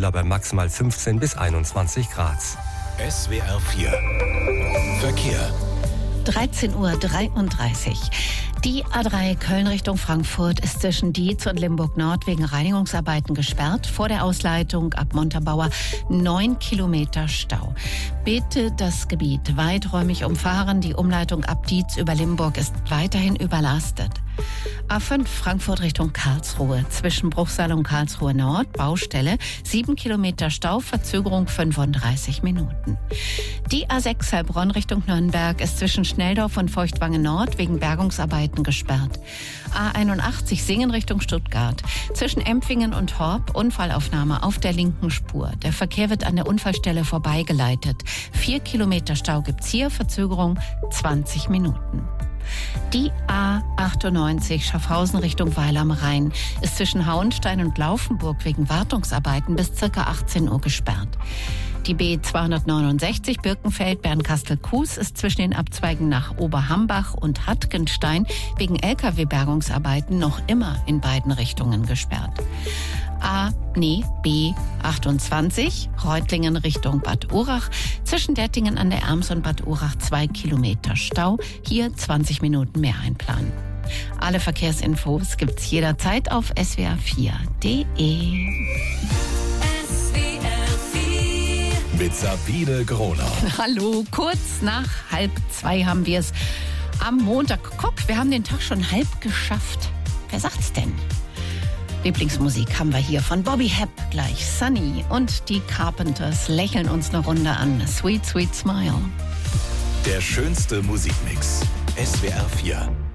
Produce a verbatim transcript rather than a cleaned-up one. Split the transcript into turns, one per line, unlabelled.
Tagsüber bei maximal fünfzehn bis einundzwanzig Grad.
S W R vier Verkehr.
dreizehn Uhr dreiunddreißig. Die A drei Köln Richtung Frankfurt ist zwischen Dietz und Limburg Nord wegen Reinigungsarbeiten gesperrt. Vor der Ausleitung ab Montabaur neun Kilometer Stau. Bitte das Gebiet weiträumig umfahren. Die Umleitung ab Dietz über Limburg ist weiterhin überlastet. A fünf Frankfurt Richtung Karlsruhe. Zwischen Bruchsal und Karlsruhe Nord, Baustelle, sieben Kilometer Stau, Verzögerung fünfunddreißig Minuten. Die A sechs Heilbronn Richtung Nürnberg ist zwischen Schnelldorf und Feuchtwangen Nord wegen Bergungsarbeiten gesperrt. A einundachtzig Singen Richtung Stuttgart. Zwischen Empfingen und Horb Unfallaufnahme auf der linken Spur. Der Verkehr wird an der Unfallstelle vorbeigeleitet. Vier Kilometer Stau gibt's hier, Verzögerung zwanzig Minuten. Die A achtundneunzig Schaffhausen Richtung Weil am Rhein ist zwischen Hauenstein und Laufenburg wegen Wartungsarbeiten bis ca. achtzehn Uhr gesperrt. Die B zweihundertneunundsechzig Birkenfeld-Bernkastel-Kues ist zwischen den Abzweigen nach Oberhambach und Hattgenstein wegen L K W-Bergungsarbeiten noch immer in beiden Richtungen gesperrt. A, nee, B achtundzwanzig, Reutlingen Richtung Bad Urach. Zwischen Dettingen an der Erms und Bad Urach zwei Kilometer Stau. Hier zwanzig Minuten mehr einplanen. Alle Verkehrsinfos gibt's jederzeit auf S W R vier Punkt de.
Mit Sabine Groner.
Hallo, kurz nach halb zwei haben wir es am Montag. Guck, wir haben den Tag schon halb geschafft. Wer sagt's denn? Lieblingsmusik haben wir hier von Bobby Hebb gleich. Sunny und die Carpenters lächeln uns eine Runde an. Sweet, sweet smile.
Der schönste Musikmix. S W R vier.